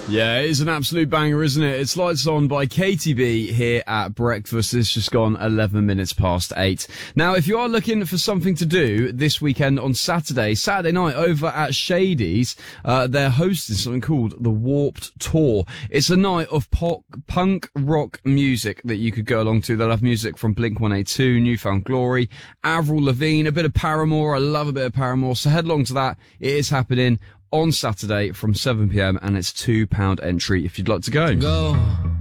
Yeah, it is an absolute banger, isn't it? It's Lights On by KTB here at breakfast. It's just gone 11 minutes past 8. Now, if you are looking for something to do this weekend on Saturday night over at Shady's, they're hosting something called the Warped Tour. It's a night of punk rock music that you could go along to. They'll have music from Blink-182, New Found Glory, Avril Lavigne, a bit of Paramore. I love a bit of Paramore. So head along to that. It is happening on Saturday from 7 p.m. and it's £2 entry if you'd like to go.